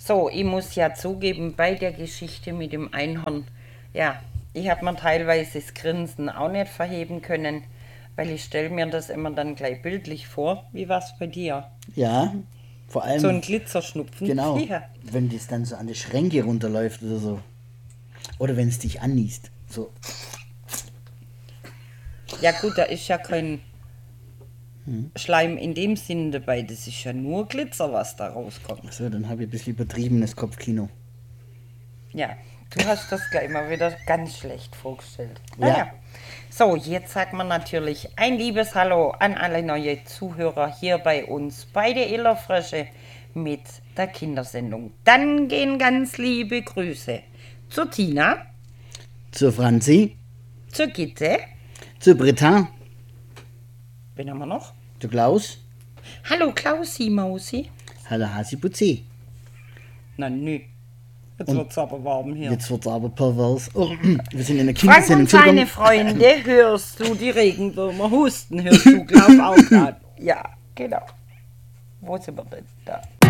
So, ich muss ja zugeben, bei der Geschichte mit dem Einhorn, ja, ich habe mir teilweise das Grinsen auch nicht verheben können, weil ich stelle mir das immer dann gleich bildlich vor. Wie war's bei dir? Ja, vor So allem, ein Glitzerschnupfen? genau, Ja. wenn das dann so an die Schränke runterläuft oder so. Oder wenn es dich anniest. So. Ja gut, da ist ja kein Schleim in dem Sinn dabei, das ist ja nur Glitzer, was da rauskommt. So, dann habe ich ein bisschen übertriebenes Kopfkino. Ja, du hast das gleich mal wieder ganz schlecht vorgestellt. Ja, Naja. So, jetzt sagt man natürlich ein liebes Hallo an alle neue Zuhörer hier bei uns bei der Illerfrische mit der Kindersendung. Dann gehen ganz liebe Grüße zur Tina, zur Franzi, zur Gitte, zur Britta, wen haben wir noch? zur Klaus, Hallo Klausi Mausi. hallo Hasiputzi. Na nö, jetzt Und wird's aber warm hier. jetzt wird's aber pervers. Oh, wir sind in der Frank Kindersendung. und seine Freunde, hörst du die Regenwürmer husten, hörst du, glaub auch grad. Ja, genau. Wo sind wir denn da?